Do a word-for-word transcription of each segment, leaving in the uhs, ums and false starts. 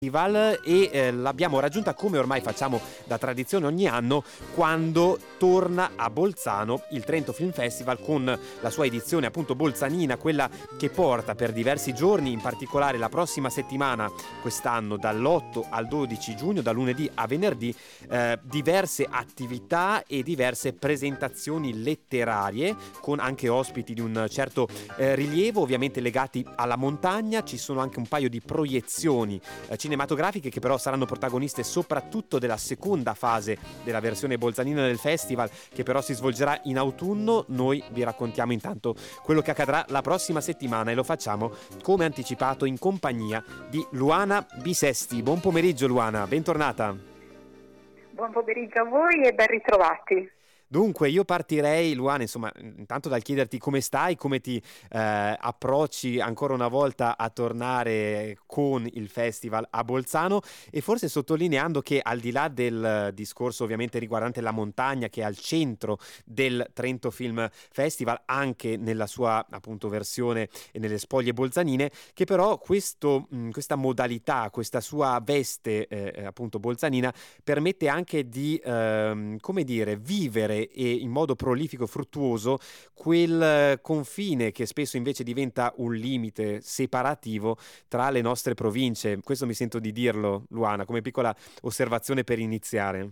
Festival e eh, l'abbiamo raggiunta come ormai facciamo da tradizione ogni anno quando torna a Bolzano il Trento Film Festival con la sua edizione appunto bolzanina, quella che porta per diversi giorni, in particolare la prossima settimana quest'anno dall'otto al dodici giugno, da lunedì a venerdì, eh, diverse attività e diverse presentazioni letterarie con anche ospiti di un certo eh, rilievo, ovviamente legati alla montagna. Ci sono anche un paio di proiezioni eh, cinematografiche che però saranno protagoniste soprattutto della seconda fase della versione bolzanina del festival, che però si svolgerà in autunno. Noi vi raccontiamo intanto quello che accadrà la prossima settimana e lo facciamo come anticipato in compagnia di Luana Bisesti. Buon pomeriggio Luana, bentornata. Buon pomeriggio a voi e ben ritrovati. Dunque, io partirei, Luana, insomma, intanto dal chiederti come stai, come ti eh, approcci ancora una volta a tornare con il festival a Bolzano e forse sottolineando che al di là del discorso ovviamente riguardante la montagna che è al centro del Trento Film Festival, anche nella sua appunto versione e nelle spoglie bolzanine, che però questo, mh, questa modalità, questa sua veste eh, appunto bolzanina permette anche di, ehm, come dire, vivere e in modo prolifico, fruttuoso, quel confine che spesso invece diventa un limite separativo tra le nostre province. Questo mi sento di dirlo, Luana, come piccola osservazione per iniziare.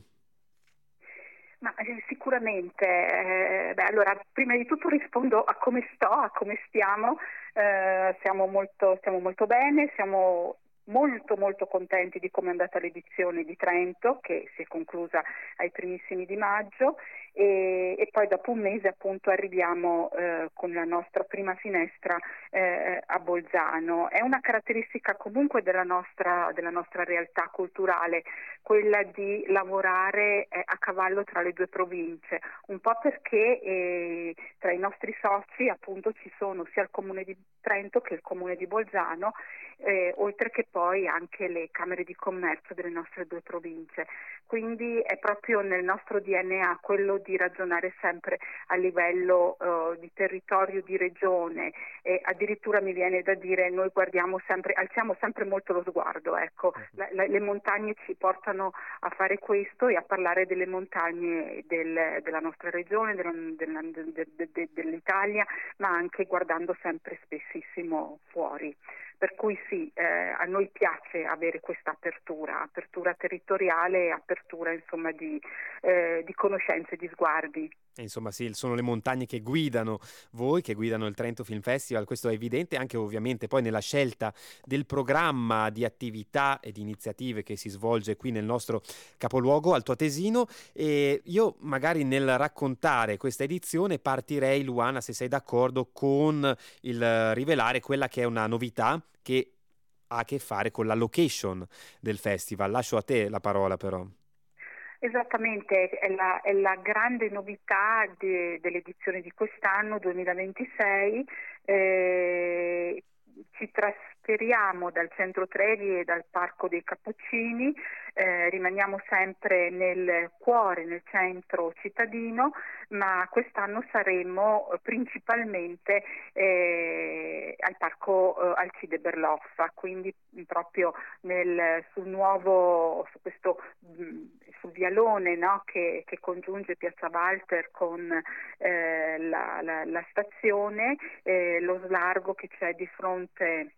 Ma eh, sicuramente, eh, beh, allora prima di tutto rispondo a come sto, a come stiamo. Eh, siamo molto, stiamo molto bene, siamo molto molto contenti di come è andata l'edizione di Trento, che si è conclusa ai primissimi di maggio, e, e poi dopo un mese appunto arriviamo eh, con la nostra prima finestra eh, a Bolzano. È una caratteristica comunque della nostra, della nostra realtà culturale, quella di lavorare eh, a cavallo tra le due province, un po' perché eh, tra i nostri soci appunto ci sono sia il Comune di Trento che il Comune di Bolzano, eh, oltre che poi anche le camere di commercio delle nostre due province. Quindi è proprio nel nostro D N A quello di ragionare sempre a livello uh, di territorio, di regione, e addirittura mi viene da dire noi guardiamo sempre, alziamo sempre molto lo sguardo, ecco. La, la, le montagne ci portano a fare questo e a parlare delle montagne del, della nostra regione, della, della, de, de, de, dell'Italia, ma anche guardando sempre spessissimo fuori. Per cui sì, eh, a noi piace avere questa apertura, apertura territoriale e apertura insomma di, eh, di conoscenze, di sguardi. E insomma sì, sono le montagne che guidano voi, che guidano il Trento Film Festival, questo è evidente anche ovviamente poi nella scelta del programma di attività e di iniziative che si svolge qui nel nostro capoluogo altoatesino. E io magari nel raccontare questa edizione partirei, Luana, se sei d'accordo, con il rivelare quella che è una novità che ha a che fare con la location del festival. Lascio a te la parola però. Esattamente, è la, è la grande novità de, dell'edizione di quest'anno duemilaventisei. Eh, ci trasferiamo dal centro Trevi e dal Parco dei Cappuccini, eh, rimaniamo sempre nel cuore, nel centro cittadino, ma quest'anno saremo principalmente eh, al Parco eh, Alcide Berloffa, quindi proprio nel, sul nuovo, su questo mh, sul vialone, no, che, che congiunge Piazza Walter con eh, la, la, la stazione, eh, lo slargo che c'è di fronte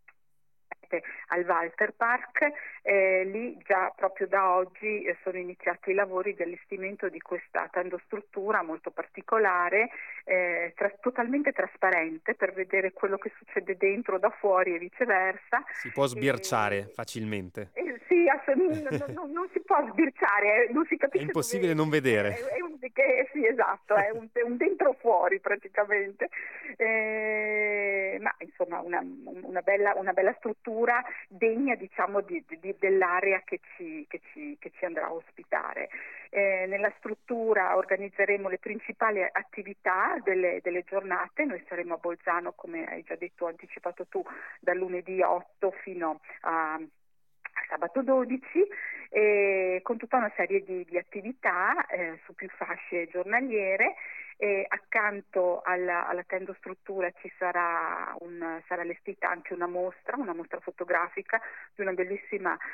al Walter Park. Eh, lì già proprio da oggi eh, sono iniziati i lavori di allestimento di questa tendostruttura molto particolare, eh, tra- totalmente trasparente per vedere quello che succede dentro da fuori e viceversa. Si può sbirciare E, facilmente. eh, sì, ass- non, non- non si può sbirciare, eh, non si È capisce impossibile dove. non vedere. È, è un, che, sì, esatto, è un, è un dentro fuori praticamente. Eh, ma insomma una, una, bella, una bella struttura degna diciamo di, di, dell'area che ci, che, ci, che ci andrà a ospitare. Eh, nella struttura organizzeremo le principali attività delle, delle giornate. Noi saremo a Bolzano, come hai già detto, anticipato tu, dal lunedì otto fino a sabato dodici, eh, con tutta una serie di, di attività eh, su più fasce giornaliere. e accanto alla, alla tendostruttura ci sarà, un, sarà allestita anche una mostra, una mostra fotografica di una bellissima